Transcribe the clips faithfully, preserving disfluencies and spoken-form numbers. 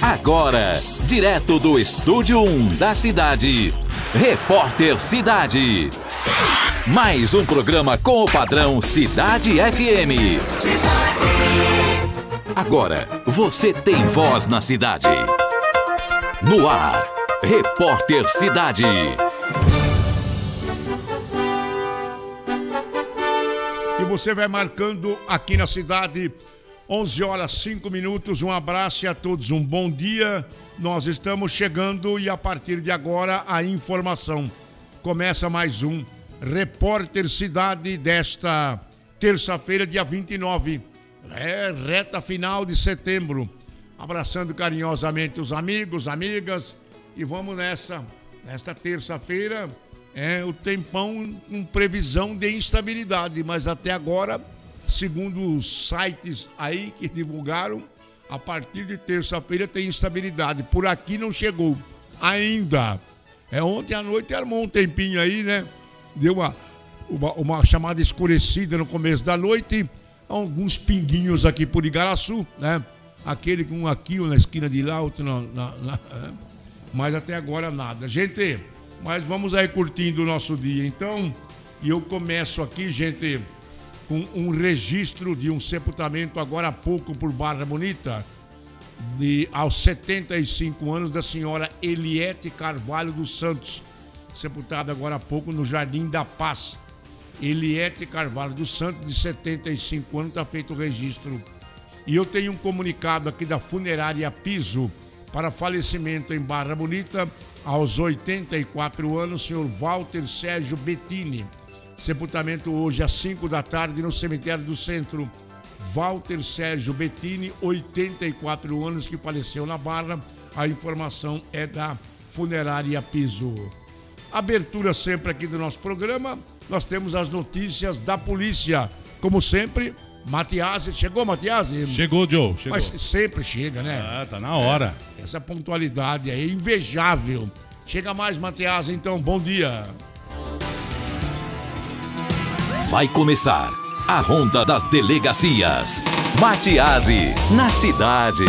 Agora, direto do Estúdio um da cidade, Repórter Cidade. Mais um programa com o padrão Cidade F M. Agora, você tem voz na cidade. No ar, Repórter Cidade. E você vai marcando aqui na cidade, onze horas, cinco minutos. Um abraço a todos, um bom dia. Nós estamos chegando e a partir de agora a informação. Começa mais um Repórter Cidade desta terça-feira, dia vinte e nove. É, reta final de setembro. Abraçando carinhosamente os amigos, amigas. E vamos nessa, nesta terça-feira. É o tempão com previsão de instabilidade, mas até agora, segundo os sites aí que divulgaram, a partir de terça-feira tem instabilidade. Por aqui não chegou ainda. É, ontem à noite armou um tempinho aí, né? Deu uma, uma, uma chamada escurecida no começo da noite. Alguns pinguinhos aqui por Igaraçu, né? Aquele com um aqui, um na esquina de lá, outro na, na, na... Mas até agora nada. Gente... Mas vamos aí curtindo o nosso dia. Então, e eu começo aqui, gente, com um registro de um sepultamento agora há pouco por Barra Bonita, de, aos setenta e cinco anos, da senhora Eliete Carvalho dos Santos, sepultada agora há pouco no Jardim da Paz. Eliete Carvalho dos Santos, de setenta e cinco anos, está feito o registro. E eu tenho um comunicado aqui da Funerária Piso para falecimento em Barra Bonita, aos oitenta e quatro anos, senhor Walter Sérgio Bettini. Sepultamento hoje às cinco da tarde no cemitério do centro. Walter Sérgio Bettini, oitenta e quatro anos, que faleceu na Barra. A informação é da Funerária Piso. Abertura sempre aqui do nosso programa. Nós temos as notícias da polícia. Como sempre, Matiasi. Chegou, Matiasi? Chegou, Joe. Chegou. Mas sempre chega, né? Ah, tá na hora. É, essa pontualidade aí é invejável. Chega mais, Matiasi, então. Bom dia. Vai começar a Ronda das Delegacias. Matiasi, na cidade.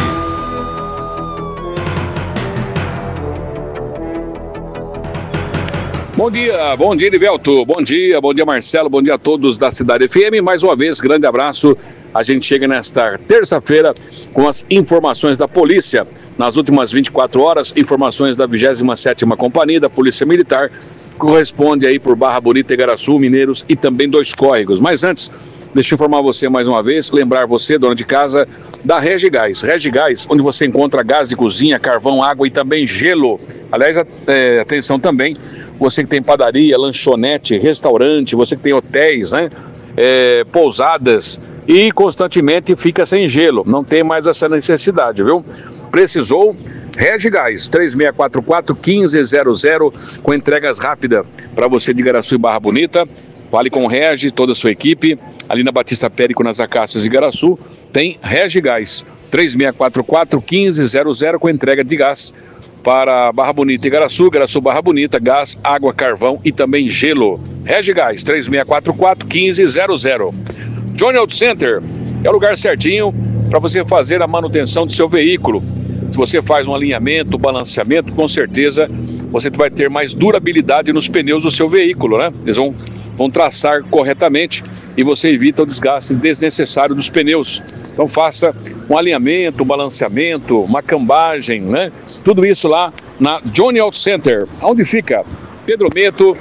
Bom dia, bom dia, Nivelto, bom dia, bom dia, Marcelo, bom dia a todos da Cidade F M. Mais uma vez, grande abraço. A gente chega nesta terça-feira com as informações da polícia. Nas últimas vinte e quatro horas, informações da vigésima sétima Companhia da Polícia Militar, corresponde aí por Barra Bonita, Igaraçu, Mineiros e também Dois Córregos. Mas antes, deixa eu informar você mais uma vez, lembrar você, dona de casa, da Regigás. Regigás, onde você encontra gás de cozinha, carvão, água e também gelo. Aliás, é, atenção também, você que tem padaria, lanchonete, restaurante, você que tem hotéis, né? É, pousadas e constantemente fica sem gelo. Não tem mais essa necessidade, viu? Precisou? Regigás, três seis quatro quatro, um cinco zero zero, com entregas rápidas para você de Igaraçu e Barra Bonita. Fale com o Regi, toda a sua equipe. Ali na Batista Périco, nas Acácias e Igaraçu, tem Regigás, três seis quatro quatro, um cinco zero zero, com entrega de gás para Barra Bonita e Igaraçu, Igaraçu, Barra Bonita, gás, água, carvão e também gelo. Regigás, três seis quatro quatro, um cinco zero zero. Johnny Auto Center é o lugar certinho para você fazer a manutenção do seu veículo. Se você faz um alinhamento, balanceamento, com certeza você vai ter mais durabilidade nos pneus do seu veículo, né? Eles vão, vão traçar corretamente e você evita o desgaste desnecessário dos pneus. Então faça um alinhamento, um balanceamento, uma cambagem, né? Tudo isso lá na Johnny Auto Center. Onde fica? Pedro Meto,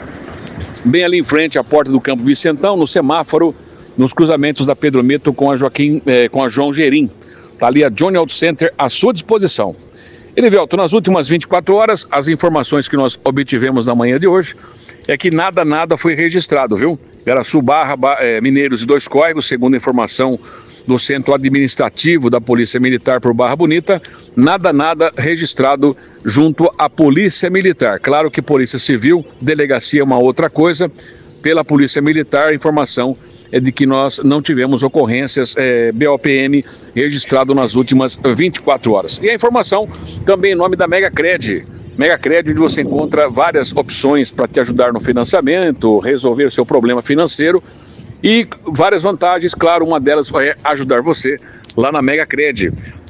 bem ali em frente à porta do Campo Vicentão, no semáforo, nos cruzamentos da Pedro Meto com a, Joaquim, eh, com a João Gerim. Está ali a Johnny Auto Center à sua disposição. Elivelto, nas últimas vinte e quatro horas, as informações que nós obtivemos na manhã de hoje é que nada, nada foi registrado, viu? Igaraçu, Barra, eh, Mineiros e Dois Córregos, segundo a informação do Centro Administrativo da Polícia Militar por Barra Bonita, nada, nada registrado junto à Polícia Militar. Claro que Polícia Civil, Delegacia é uma outra coisa. Pela Polícia Militar, a informação é de que nós não tivemos ocorrências é, B O P M registrado nas últimas vinte e quatro horas. E a informação também em nome da Mega Cred. Mega Cred, onde você encontra várias opções para te ajudar no financiamento, resolver o seu problema financeiro e várias vantagens. Claro, uma delas é ajudar você lá na Mega Cred.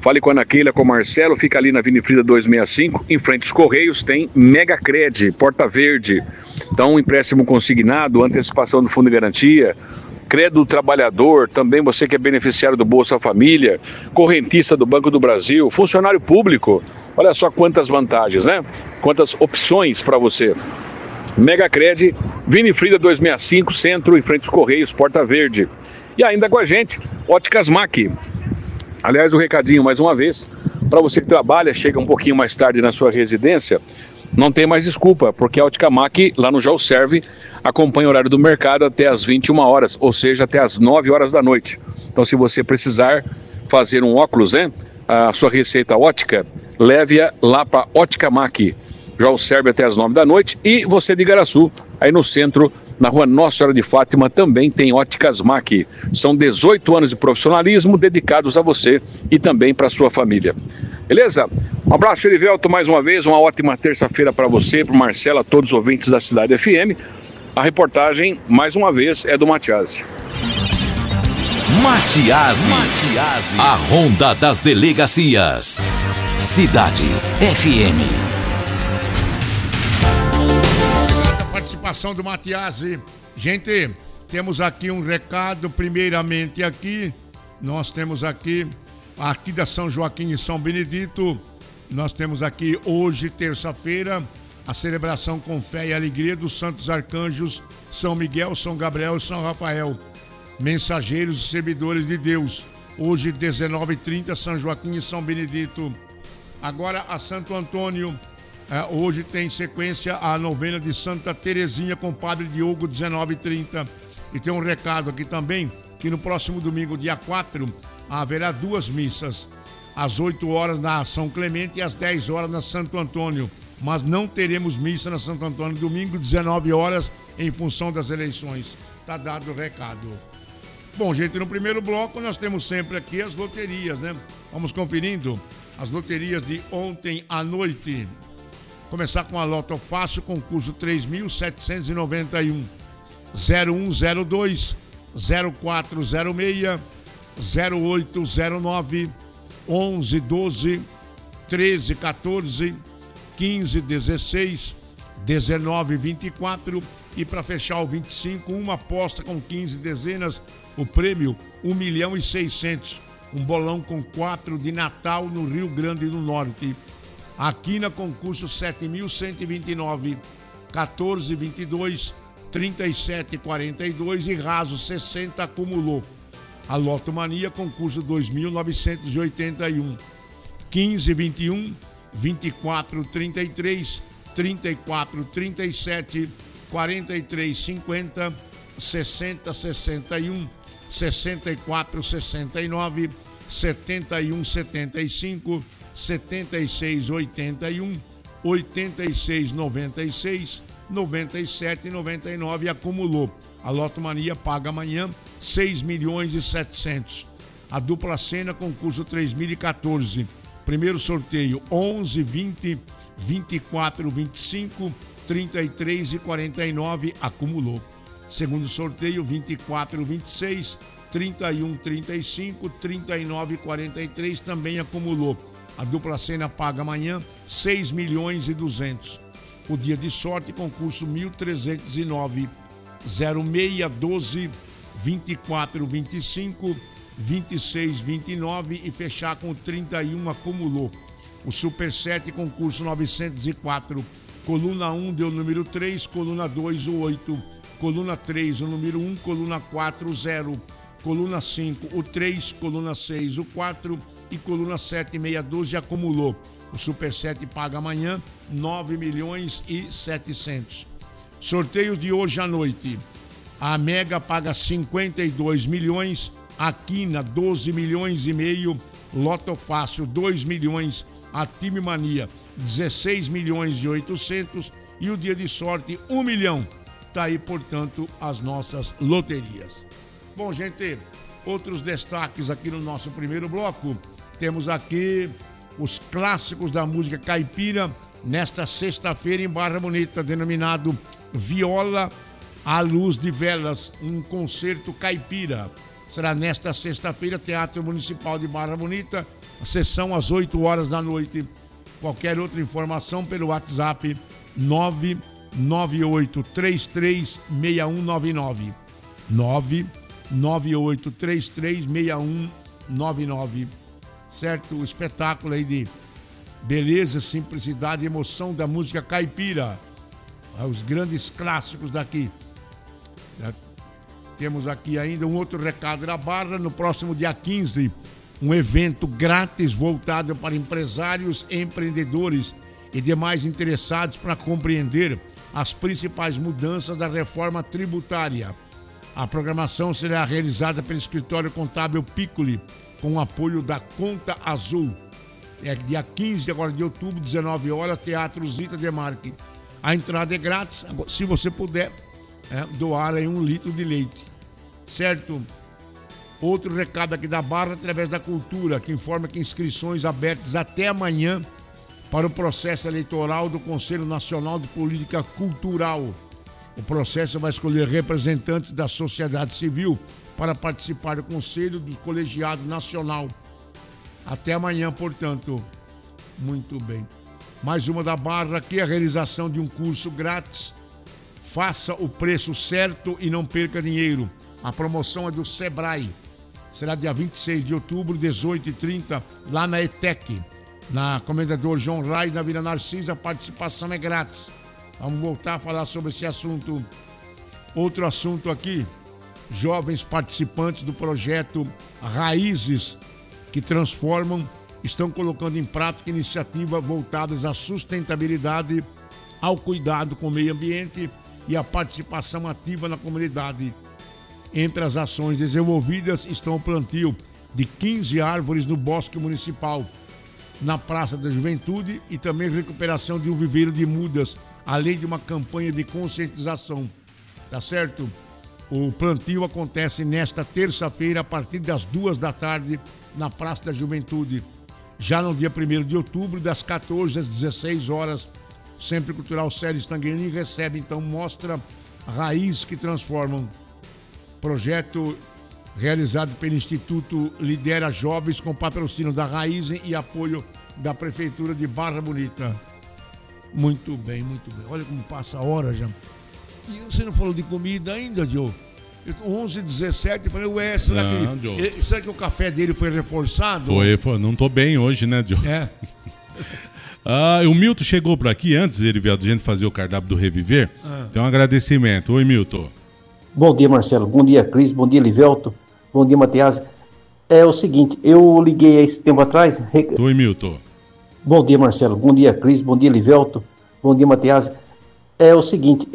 Fale com a Ana Keila, com o Marcelo, fica ali na Vinifrida duzentos e sessenta e cinco, em frente aos Correios, tem Mega Cred, Porta Verde. Então, empréstimo consignado, antecipação do fundo de garantia, crédito do trabalhador, também você que é beneficiário do Bolsa Família, correntista do Banco do Brasil, funcionário público. Olha só quantas vantagens, né? Quantas opções para você. Mega Cred, Vinifrida duzentos e sessenta e cinco, centro, em frente aos Correios, Porta Verde. E ainda com a gente, Óticas Mac. Aliás, um recadinho mais uma vez, para você que trabalha, chega um pouquinho mais tarde na sua residência, não tem mais desculpa, porque a Ótica Mac, lá no JaúServe, acompanha o horário do mercado até as vinte e uma horas, ou seja, até as nove horas da noite. Então, se você precisar fazer um óculos, né, a sua receita ótica, leve-a lá para Ótica Mac. JaúServe até as nove da noite. E você de Igaraçu, aí no centro, na rua Nossa Senhora de Fátima, também tem Óticas Mac. São dezoito anos de profissionalismo dedicados a você e também para sua família. Beleza? Um abraço, Erivelto, mais uma vez. Uma ótima terça-feira para você, para o Marcelo, a todos os ouvintes da Cidade F M. A reportagem, mais uma vez, é do Matiasi. Matiasi. Matiasi. A Ronda das Delegacias. Cidade F M. Participação do Matiasi. Gente, temos aqui um recado, primeiramente aqui, nós temos aqui, aqui da São Joaquim e São Benedito, nós temos aqui hoje, terça-feira, a celebração com fé e alegria dos Santos Arcanjos, São Miguel, São Gabriel e São Rafael, mensageiros e servidores de Deus. Hoje, dezenove e trinta, São Joaquim e São Benedito. Agora, a Santo Antônio. É, hoje tem sequência a novena de Santa Terezinha com o Padre Diogo, dezenove e trinta. E tem um recado aqui também, que no próximo domingo, dia quatro, haverá duas missas. Às oito horas na São Clemente e às dez horas na Santo Antônio. Mas não teremos missa na Santo Antônio, domingo, dezenove horas, em função das eleições. Tá dado o recado. Bom, gente, no primeiro bloco nós temos sempre aqui as loterias, né? Vamos conferindo as loterias de ontem à noite. Começar com a Loto Fácil, concurso três mil setecentos e noventa e um, zero um zero dois, zero quatro zero seis, zero oito zero nove, onze doze, treze quatorze, quinze dezesseis, dezenove vinte e quatro e para fechar o vinte e cinco, uma aposta com quinze dezenas, o prêmio um milhão e seiscentos, um bolão com quatro de Natal no Rio Grande do Norte. Aqui na concurso sete mil cento e vinte e nove, quatorze vinte e dois, trinta e sete quarenta e dois e raso sessenta acumulou. A Loto Mania, concurso dois mil novecentos e oitenta e um, quinze vinte e um, vinte e quatro trinta e três, trinta e quatro trinta e sete, quarenta e três cinquenta, sessenta sessenta e um, sessenta e quatro sessenta e nove, setenta e um setenta e cinco, setenta e seis oitenta e um, oitenta e seis noventa e seis, noventa e sete noventa e nove acumulou. A Loto Mania paga amanhã seis milhões e setecentos. A dupla cena, concurso três mil e quatorze. Primeiro sorteio onze, vinte, vinte e quatro, vinte e cinco, trinta e três e quarenta e nove acumulou. Segundo sorteio vinte e quatro, vinte e seis, trinta e um, trinta e cinco, trinta e nove e quarenta e três também acumulou. A dupla cena paga amanhã seis milhões e duzentos. O dia de sorte, concurso mil trezentos e nove, zero seis, doze, vinte e quatro, vinte e cinco, vinte e seis, vinte e nove e fechar com trinta e um acumulou. O Super sete, concurso novecentos e quatro, coluna um deu o número três, coluna dois o oito, coluna três o número um, coluna quatro o zero, coluna cinco o três, coluna seis o quatro e coluna sete, seis, doze acumulou. O Super sete paga amanhã nove milhões e setecentos. Sorteio de hoje à noite. A Mega paga cinquenta e dois milhões, a Quina doze milhões e meio, Loto Fácil dois milhões, a Time Mania dezesseis milhões e oitocentos e o dia de sorte um milhão. Tá aí, portanto, as nossas loterias. Bom, gente, outros destaques aqui no nosso primeiro bloco. Temos aqui os clássicos da música caipira nesta sexta-feira em Barra Bonita, denominado Viola à Luz de Velas, um concerto caipira. Será nesta sexta-feira, Teatro Municipal de Barra Bonita, A sessão às oito horas da noite. Qualquer outra informação pelo WhatsApp nove nove oito três três seis um nove nove. nove nove oito três três seis um nove nove. Certo? O espetáculo aí de beleza, simplicidade e emoção da música caipira. Os grandes clássicos daqui. Temos aqui ainda um outro recado da Barra. No próximo dia quinze, um evento grátis voltado para empresários, empreendedores e demais interessados para compreender as principais mudanças da reforma tributária. A programação será realizada pelo Escritório Contábil Piccoli, com o apoio da Conta Azul. É dia quinze agora de outubro, dezenove horas, Teatro Zita Demarque. A entrada é grátis, se você puder é, doar aí um litro de leite. Certo? Outro recado aqui da Barra, através da Cultura, que informa que inscrições abertas até amanhã para o processo eleitoral do Conselho Nacional de Política Cultural. O processo vai escolher representantes da sociedade civil para participar do Conselho do Colegiado Nacional. Até amanhã, portanto. Muito bem. Mais uma da Barra aqui, a realização de um curso grátis. Faça o preço certo e não perca dinheiro. A promoção é do Sebrae. Será dia vinte e seis de outubro, dezoito e trinta, lá na ETEC. Na Comendador João Reis, na Vila Narcisa, a participação é grátis. Vamos voltar a falar sobre esse assunto. Outro assunto aqui, jovens participantes do projeto Raízes que Transformam estão colocando em prática iniciativas voltadas à sustentabilidade, ao cuidado com o meio ambiente e à participação ativa na comunidade. Entre as ações desenvolvidas estão o plantio de quinze árvores no Bosque Municipal, na Praça da Juventude, e também recuperação de um viveiro de mudas, além de uma campanha de conscientização. Tá certo? O plantio acontece nesta terça-feira, a partir das duas da tarde, na Praça da Juventude. Já no dia primeiro de outubro, das quatorze às dezesseis horas, o Centro Cultural Célio Stanguini recebe, então, mostra Raízes que Transformam. Projeto realizado pelo Instituto Lidera Jovens, com patrocínio da Raízes e apoio da Prefeitura de Barra Bonita. Muito bem, muito bem. Olha como passa a hora já. E você não falou de comida ainda, Diogo? onze e dezessete, eu falei, ué, será, não, que, ele, será que o café dele foi reforçado? Foi, foi. Não tô bem hoje, né, Diogo? É. Ah, o Milton chegou por aqui antes de a gente fazer o cardápio do Reviver. Ah. Tem um agradecimento. Oi, Milton. Bom dia, Marcelo. Bom dia, Cris. Bom dia, Livelto. Bom dia, Matias. É o seguinte, eu liguei esse tempo atrás... Rec... Oi, Milton. Bom dia, Marcelo. Bom dia, Cris. Bom dia, Livelto. Bom dia, Matias. É o seguinte...